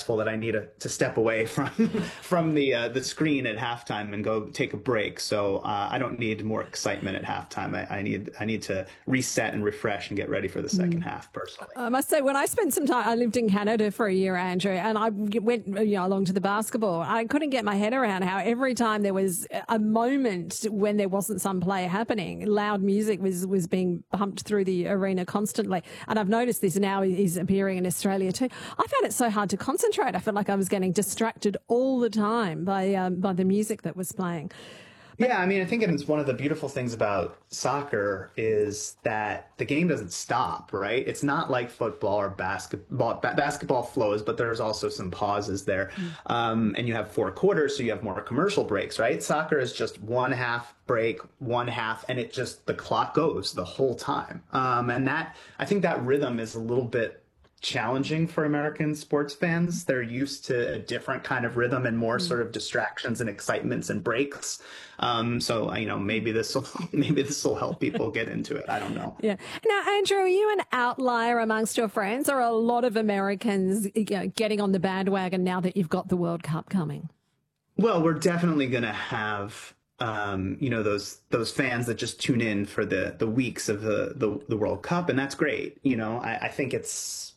stressful that I need to step away from the screen at halftime and go take a break. So I don't need more excitement at halftime. I need to reset and refresh and get ready for the second half personally. I must say, when I spent some time, I lived in Canada for a year, Andrew, and I went along to the basketball. I couldn't get my head around how every time there was a moment when there wasn't some play happening, loud music was being pumped through the arena constantly. And I've noticed this now is appearing in Australia too. I found it so hard to concentrate. I felt like I was getting distracted all the time by the music that was playing. Yeah, I mean, I think it's one of the beautiful things about soccer is that the game doesn't stop, right? It's not like football or basketball. Basketball flows, but there's also some pauses there. And you have 4 quarters, so you have more commercial breaks, right? Soccer is just 1 half break, 1 half, and the clock goes the whole time. And I think that rhythm is a little bit challenging for American sports fans. They're used to a different kind of rhythm and more sort of distractions and excitements and breaks. So maybe this will help people get into it. I don't know. Yeah. Now, Andrew, are you an outlier amongst your friends, or are a lot of Americans getting on the bandwagon now that you've got the World Cup coming? Well, we're definitely going to have those fans that just tune in for the weeks of the World Cup, and that's great. I think it's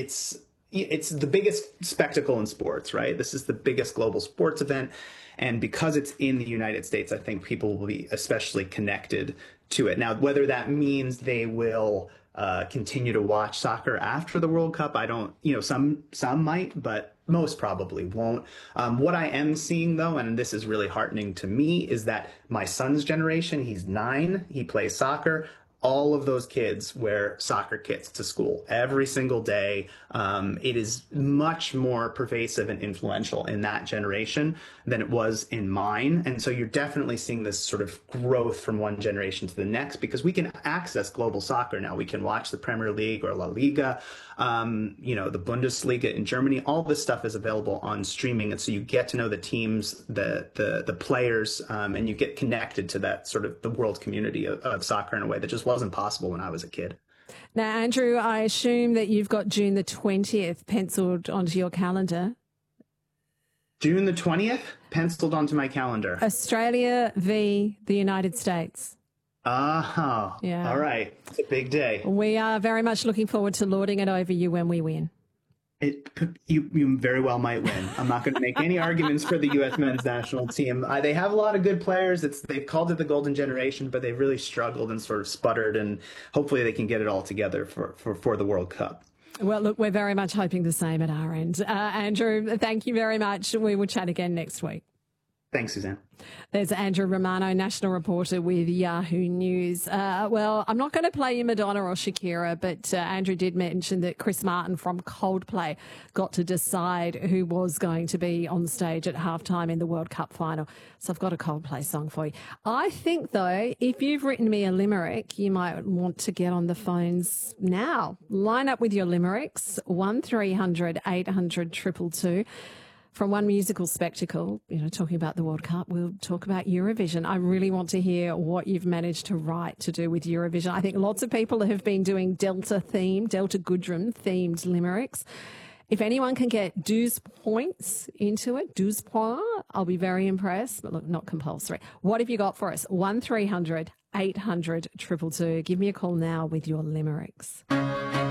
the biggest spectacle in sports, right? This is the biggest global sports event. And because it's in the United States, I think people will be especially connected to it. Now, whether that means they will continue to watch soccer after the World Cup, I don't, some might, but most probably won't. What I am seeing, though, and this is really heartening to me, is that my son's generation, he's 9, he plays soccer. All of those kids wear soccer kits to school every single day. It is much more pervasive and influential in that generation than it was in mine. And so you're definitely seeing this sort of growth from one generation to the next because we can access global soccer now. We can watch the Premier League or La Liga, the Bundesliga in Germany. All this stuff is available on streaming. And so you get to know the teams, the players, and you get connected to that sort of the world community of soccer in a way that just wasn't possible when I was a kid. Now, Andrew, I assume that you've got June the 20th penciled onto your calendar. June the 20th penciled onto my calendar. Australia v. the United States. Yeah. All right. It's a big day. We are very much looking forward to lording it over you when we win. You very well might win. I'm not going to make any arguments for the U.S. men's national team. They have a lot of good players. They've called it the golden generation, but they've really struggled and sort of sputtered, and hopefully they can get it all together for the World Cup. Well, look, we're very much hoping the same at our end. Andrew, thank you very much. We will chat again next week. Thanks, Suzanne. There's Andrew Romano, national reporter with Yahoo News. Well, I'm not going to play you Madonna or Shakira, but Andrew did mention that Chris Martin from Coldplay got to decide who was going to be on stage at halftime in the World Cup final. So I've got a Coldplay song for you. I think, though, if you've written me a limerick, you might want to get on the phones now. Line up with your limericks, 1300 800 222. From one musical spectacle, talking about the World Cup, we'll talk about Eurovision. I really want to hear what you've managed to write to do with Eurovision. I think lots of people have been doing Delta Goodrem themed limericks. If anyone can get 12 points into it, 12 points, I'll be very impressed, but look, not compulsory. What have you got for us? 1300 800 222. Give me a call now with your limericks.